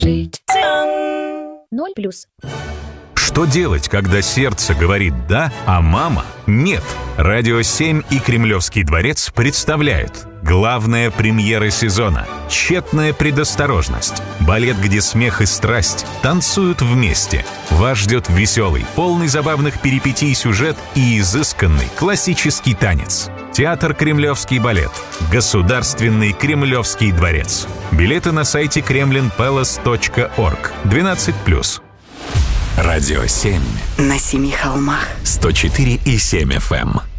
0+. Что делать, когда сердце говорит «да», а мама «нет»? Радио 7 и Кремлевский дворец представляют главная премьера сезона «Тщетная предосторожность». Балет, где смех и страсть танцуют вместе. Вас ждет веселый, полный забавных перипетий сюжет и изысканный классический танец. Театр «Кремлевский балет». Государственный Кремлевский дворец. Билеты на сайте kremlinpalace.org. 12+. Радио 7. На 7 холмах. 104,7 FM.